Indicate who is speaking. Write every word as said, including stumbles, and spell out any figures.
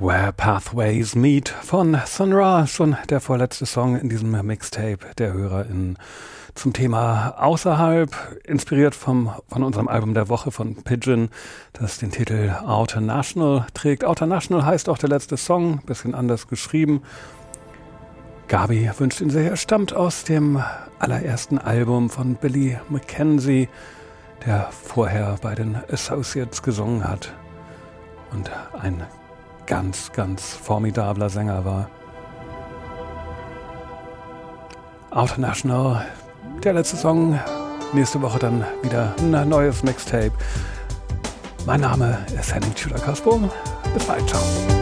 Speaker 1: Where Pathways Meet von Sun Ra, schon der vorletzte Song in diesem Mixtape der HörerInnen zum Thema Außerhalb, inspiriert vom, von unserem Album der Woche von Pigeon, das den Titel Outer National trägt. Outer National heißt auch der letzte Song, bisschen anders geschrieben. Gabi wünscht ihn sehr, er stammt aus dem allerersten Album von Billy Mackenzie, der vorher bei den Associates gesungen hat und ein ganz, ganz formidabler Sänger war. Outer National, der letzte Song. Nächste Woche dann wieder ein neues Mixtape. Mein Name ist Henning Tschüler-Kasper. Bis bald, ciao.